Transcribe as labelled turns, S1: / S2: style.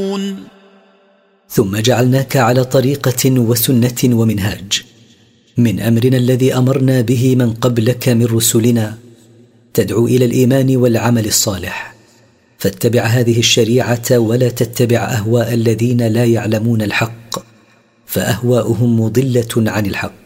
S1: ثم جعلناك على طريقة وسنة ومنهاج من أمرنا الذي أمرنا به من قبلك من رسلنا، تدعو إلى الإيمان والعمل الصالح، فاتبع هذه الشريعة ولا تتبع أهواء الذين لا يعلمون الحق، فأهواؤهم مضلة عن الحق.